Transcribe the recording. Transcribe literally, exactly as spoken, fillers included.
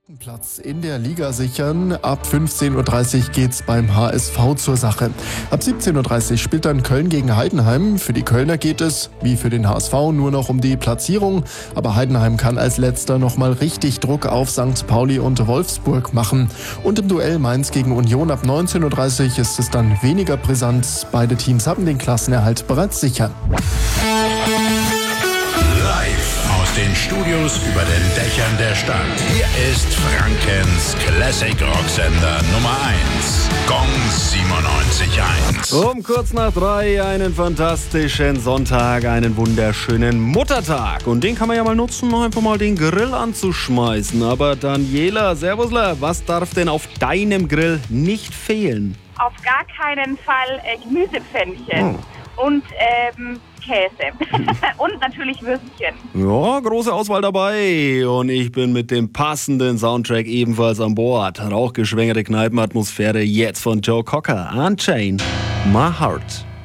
Platz in der Liga sichern. Ab fünfzehn Uhr dreißig geht's beim H S V zur Sache. Ab siebzehn Uhr dreißig spielt dann Köln gegen Heidenheim. Für die Kölner geht es, wie für den H S V, nur noch um die Platzierung. Aber Heidenheim kann als Letzter nochmal richtig Druck auf Sankt Pauli und Wolfsburg machen. Und im Duell Mainz gegen Union ab neunzehn Uhr dreißig ist es dann weniger brisant. Beide Teams haben den Klassenerhalt bereits sicher. Aus den Studios über den Dächern der Stadt. Hier ist Frankens Classic Rocksender Nummer eins. Gong siebenundneunzig Komma eins. Um kurz nach drei einen fantastischen Sonntag, einen wunderschönen Muttertag. Und den kann man ja mal nutzen, um einfach mal den Grill anzuschmeißen. Aber Daniela, Servusler, was darf denn auf deinem Grill nicht fehlen? Auf gar keinen Fall äh, Gemüsepfännchen oh. und ähm, Käse und natürlich Würstchen. Ja, große Auswahl dabei und ich bin mit dem passenden Soundtrack ebenfalls an Bord. Rauchgeschwängerte Kneipenatmosphäre jetzt von Joe Cocker. Unchained My Heart.